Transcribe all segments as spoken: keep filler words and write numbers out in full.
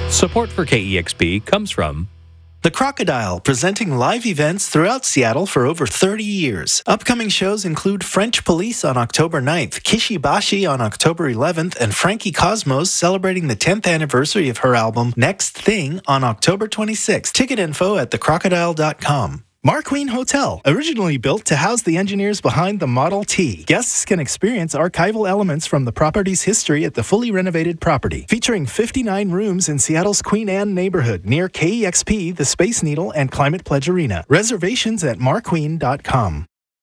Support for K E X P comes from The Crocodile, presenting live events throughout Seattle for over thirty years. Upcoming shows include French Police on October ninth, Kishibashi on October eleventh, and Frankie Cosmos celebrating the tenth anniversary of her album Next Thing on October twenty-sixth. Ticket info at the crocodile dot com. Marqueen Hotel, originally built to house the engineers behind the Model T. Guests can experience archival elements from the property's history at the fully renovated property. Featuring fifty-nine rooms in Seattle's Queen Anne neighborhood near K E X P, the Space Needle, and Climate Pledge Arena. Reservations at marqueen dot com.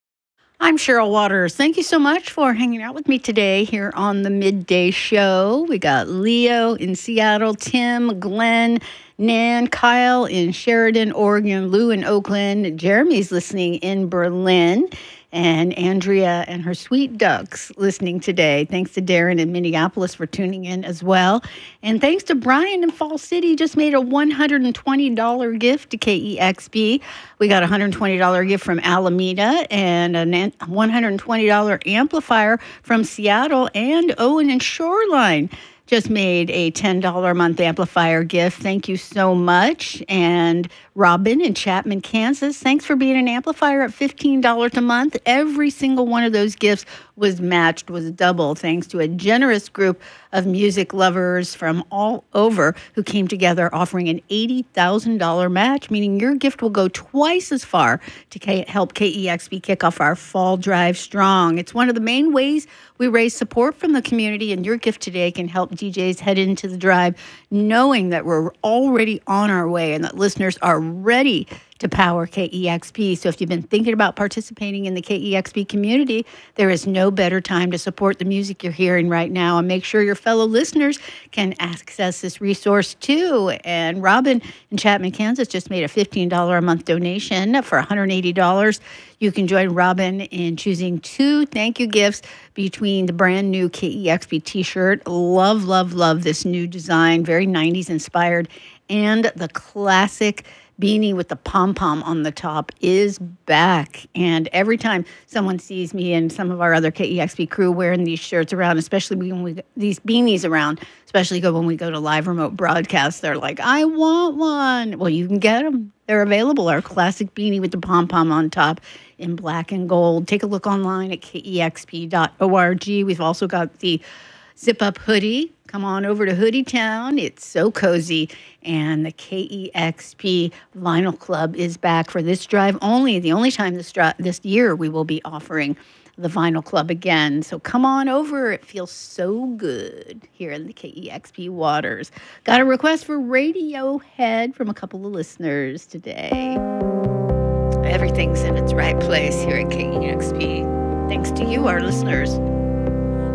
I'm Cheryl Waters. Thank you so much for hanging out with me today here on the Midday Show. We got Leo in Seattle, Tim, Glenn, Nan, Kyle in Sheridan, Oregon, Lou in Oakland, Jeremy's listening in Berlin, and Andrea and her sweet ducks listening today. Thanks to Darren in Minneapolis for tuning in as well. And thanks to Brian in Fall City, just made a one hundred twenty dollars gift to K E X P. We got a one hundred twenty dollars gift from Alameda and a one hundred twenty dollars amplifier from Seattle, and Owen and Shoreline just made a ten dollars a month amplifier gift. Thank you so much. And Robin in Chapman, Kansas, thanks for being an amplifier at fifteen dollars a month. Every single one of those gifts was matched, was double, thanks to a generous group of music lovers from all over who came together offering an eighty thousand dollars match, meaning your gift will go twice as far to K- help K E X P kick off our Fall Drive strong. It's one of the main ways we raise support from the community, and your gift today can help D Js head into the drive knowing that we're already on our way and that listeners are ready to power K E X P. So if you've been thinking about participating in the K E X P community, there is no better time to support the music you're hearing right now and make sure your fellow listeners can access this resource too. And Robin in Chapman, Kansas just made a fifteen dollars a month donation for one hundred eighty dollars. You can join Robin in choosing two thank you gifts between the brand new K E X P t-shirt. Love, love, love this new design, very nineties inspired, and the classic beanie with the pom-pom on the top is back. And every time someone sees me and some of our other K E X P crew wearing these shirts around, especially when we these beanies around, especially go when we go to live remote broadcasts, they're like, I want one. Well, you can get them. They're available. Our classic beanie with the pom-pom on top in black and gold. Take a look online at K E X P dot org. We've also got the zip-up hoodie. Come on over to Hoodie Town. It's so cozy. And the K E X P Vinyl Club is back for this drive only. The only time this, dri- this year we will be offering the Vinyl Club again. So come on over. It feels so good here in the K E X P waters. Got a request for Radiohead from a couple of listeners today. Everything's in its right place here at K E X P. Thanks to you, our listeners.